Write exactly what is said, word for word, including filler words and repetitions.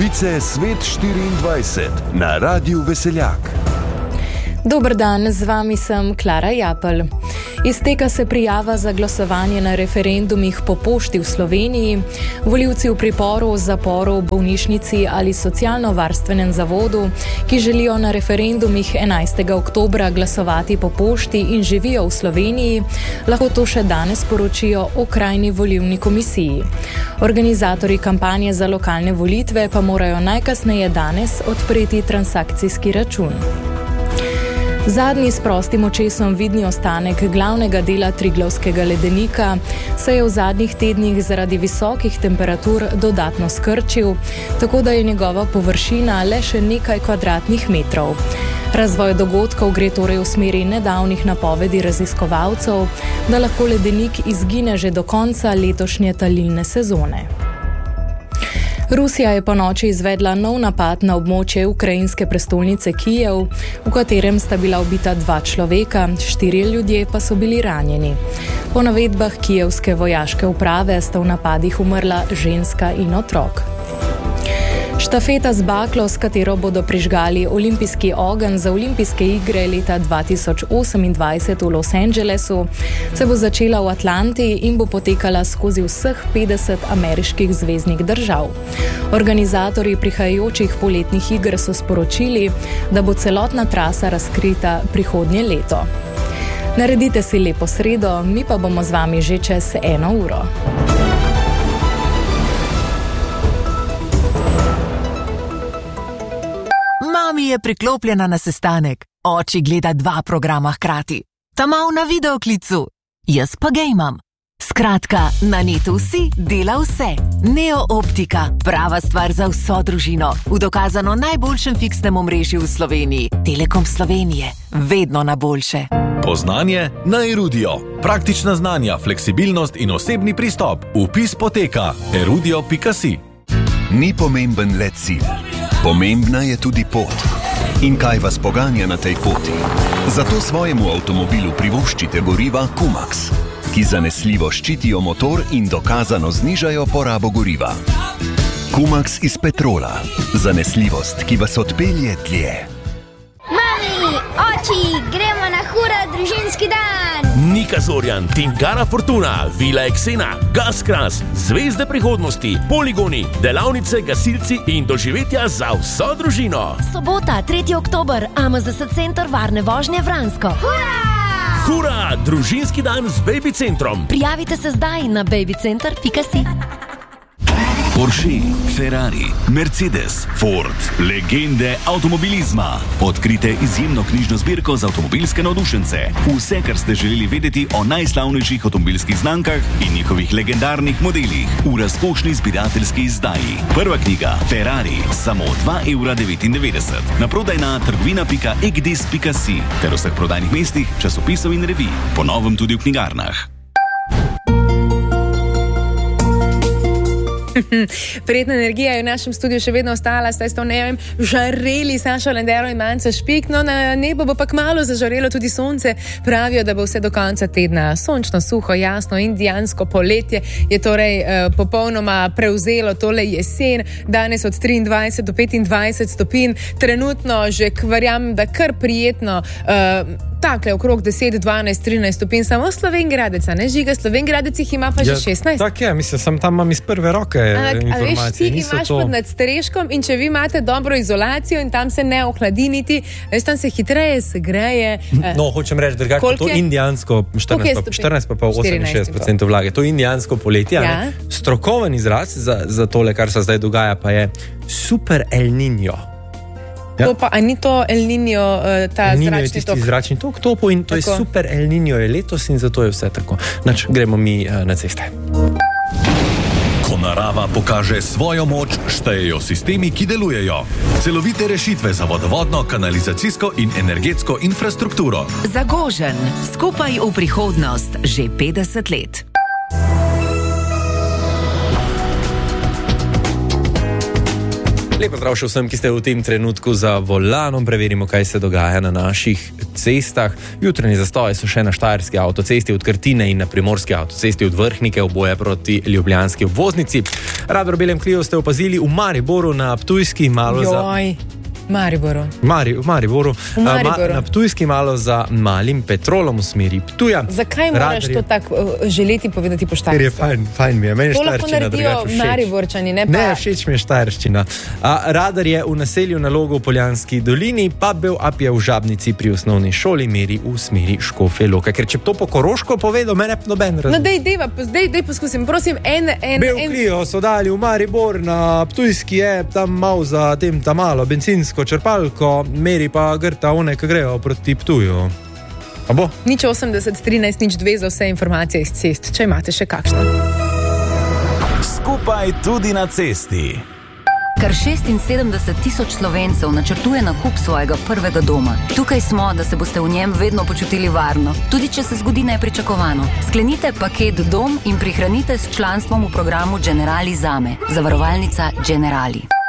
Novice Svet štiriindvajset na Radiu Veseljak. Dober dan, z vami sem Klara Japelj. Izteka se prijava za glasovanje na referendumih po pošti v Sloveniji. Volivci v priporu, zaporu, bolnišnici ali socialno-varstvenem zavodu, ki želijo na referendumih enajstega oktobra glasovati po pošti in živijo v Sloveniji, lahko to še danes poročijo okrajni volilni komisiji. Organizatorji kampanje za lokalne volitve pa morajo najkasneje danes odpreti transakcijski račun. Zadnji s prostim očesom vidni ostanek glavnega dela Triglavskega ledenika se je v zadnjih tednih zaradi visokih temperatur dodatno skrčil, tako da je njegova površina le še nekaj kvadratnih metrov. Razvoj dogodkov gre torej v smeri nedavnih napovedi raziskovalcev, da lahko ledenik izgine že do konca letošnje talilne sezone. Rusija je ponoči izvedla nov napad na območje ukrajinske prestolnice Kijev, v katerem sta bila ubita dva človeka, štirje ljudje pa so bili ranjeni. Po navedbah kijevske vojaške uprave sta v napadih umrla ženska in otrok. Štafeta z baklo, s katero bodo prižgali olimpijski ogenj za olimpijske igre leta dva tisoč osemindvajset v Los Angelesu, se bo začela v Atlanti in bo potekala skozi vseh petdeset ameriških zveznih držav. Organizatorji prihajajočih poletnih iger so sporočili, da bo celotna trasa razkrita prihodnje leto. Naredite si lepo sredo, mi pa bomo z vami že čez eno uro. Mami je priklopljena na sestanek, oči gleda dva programa hkrati. Ta mal na videoklicu, jaz pa gejmam. Skratka, na netu vsi dela vse. Neo Optika, prava stvar za vso družino, v dokazano najboljšem fiksnem omrežju v Sloveniji. Telekom Slovenije, vedno na boljše. Poznanje na Erudio. Praktična znanja, fleksibilnost in osebni pristop. Vpis poteka erudio pika si. Ni pomemben le cilj. Pomembna je tudi pot. In kaj vas poganja na tej poti? Zato svojemu avtomobilu privoščite goriva Kumax, ki zanesljivo ščitijo motor in dokazano znižajo porabo goriva. Kumax iz petrola. Zanesljivost, ki vas odpelje dlje. Mami, oči, gremo na hura družinski dan! Nika Zorjan, Tingara Fortuna, Vila Eksena, Gaskras, Zvezde prihodnosti, poligoni, delavnice, gasilci in doživetja za vso družino. Sobota, tretji oktober, A M Z S Center Varne vožnje Vransko. Hura! Hura, družinski dan z Baby Centrom. Prijavite se zdaj na baby center pika si. Porsche, Ferrari, Mercedes, Ford, legende avtomobilizma. Odkrite izjemno knjižno zbirko za avtomobilske navdušence. Vse, kar ste želeli vedeti o najslavnejših avtomobilskih znamkah in njihovih legendarnih modelih v razkošni zbirateljski izdaji. Prva knjiga, Ferrari, samo dva evra devetindevetdeset. Naprodaj na trgovina pika egdes pika si ter vseh prodajnih mestih, časopisov in revij. Po novem tudi v knjigarnah. Prijetna energija je v našem studiu še vedno ostala, saj ste v nevem žareli Sašo Lendero in Manca Špik, no na nebo bo pa kmalu zažarelo tudi sonce. Pravijo, da bo vse do konca tedna sončno, suho, jasno, indijansko poletje je torej eh, popolnoma prevzelo tole jesen, danes od triindvajset do petindvajset stopinj, trenutno že verjamem, da kar prijetno eh, takle okrog deset, dvanajst, trinajst stopinj, samo Slovenjgradeca, ne Žiga, Slovenjgradec jih ima pa že šestnajst. Tak je, mislim, sem tam imam iz prve roke informacije. A veš, ti imaš to pod nadstreškom in če vi imate dobro izolacijo in tam se ne ohladi niti, veš, tam se hitreje segreje. No, hočem reči, drugače, to indijansko, štirinajst pa oseminšestdeset procent vlage, to indijansko poletje, ja. Strokoven izraz za, za tole, kar se zdaj dogaja, pa je super El Niño. Ja. To pa, a ni to El Niño, ta El Niño zračni tok? Zračni tok, topo in to tako. Je super El Niño je letos in zato je vse tako. Nač, gremo mi uh, na ceste. Ko narava pokaže svojo moč, štejejo sistemi, ki delujejo. Celovite rešitve za vodovodno, kanalizacijsko in energetsko infrastrukturo. Zagožen, skupaj v prihodnost, že petdeset let. Lepo zdrav še vsem, ki ste v tem trenutku za volanom. Preverimo, kaj se dogaja na naših cestah. Jutranji zastoji so še na štajerski avtocesti od Krtine in na primorski avtocesti od Vrhnike, oboje proti ljubljanski obvoznici. Radar Belem Klio ste opazili v Mariboru, na Ptujski malo za... Joj. Mariboru. Mari, v Mariboru. V Mariboru. Ma, na Ptujski malo za Malim Petrolom v smeri Ptuja. Zakaj moraš je... to tako uh, želeti povedati po štajersko? Ker je fajn, fajn mi je. Meni to lahko naredijo Mariborčani, ne pa... Ne, všeč mi je štajerščina. A, radar je v naselju na Logu v Poljanski dolini, pa Bel Ap je v Žabnici pri osnovni šoli meri v smeri Škofje Loke. Ker če to po koroško povedal, mene noben razum. No, dej, dej, dej, dej poskusim. Prosim, en... en Bel Klio so dali v Maribor, na Ptujski je tam mal za tem tam malo bencinsko črpalko, meri pa grta one, ki grejo proti Ptuju. A bo? Nič osemdeset, trinajst, nič dve za vse informacije iz cest, če imate še kakšno. Skupaj tudi na cesti. Kar šestinsedemdeset tisoč Slovencev načrtuje nakup svojega prvega doma. Tukaj smo, da se boste v njem vedno počutili varno, tudi če se zgodi nepričakovano. Sklenite paket Dom in prihranite s članstvom v programu Generali Zame. Zavarovalnica Generali.